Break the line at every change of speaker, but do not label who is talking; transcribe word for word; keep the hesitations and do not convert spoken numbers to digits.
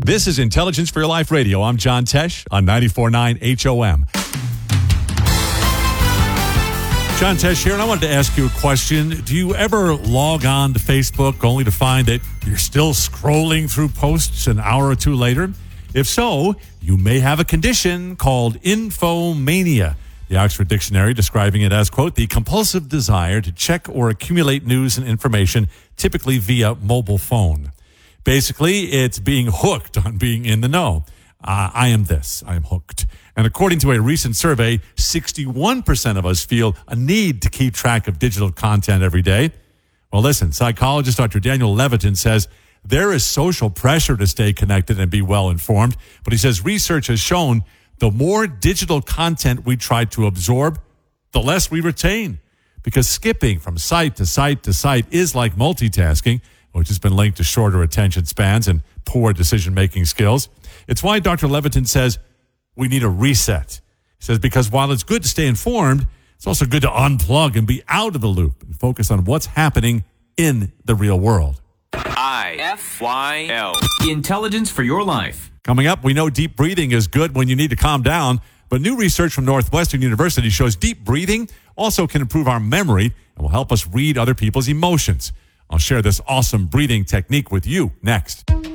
This is Intelligence for Your Life Radio. I'm John Tesh on ninety-four point nine H O M. John Tesh here, and I wanted to ask you a question. Do you ever log on to Facebook only to find that you're still scrolling through posts an hour or two later? If so, you may have a condition called infomania. The Oxford Dictionary describing it as, quote, the compulsive desire to check or accumulate news and information, typically via mobile phone. Basically, it's being hooked on being in the know. Uh, I am this. I am hooked. And according to a recent survey, sixty-one percent of us feel a need to keep track of digital content every day. Well, listen, psychologist Doctor Daniel Levitin says there is social pressure to stay connected and be well informed. But he says research has shown the more digital content we try to absorb, the less we retain. Because skipping from site to site to site is like multitasking, which has been linked to shorter attention spans and poor decision-making skills. It's why Doctor Levitin says we need a reset. He says because while it's good to stay informed, it's also good to unplug and be out of the loop and focus on what's happening in the real world.
I F Y L. Intelligence for your life.
Coming up, we know deep breathing is good when you need to calm down, but new research from Northwestern University shows deep breathing also can improve our memory and will help us read other people's emotions. I'll share this awesome breathing technique with you next.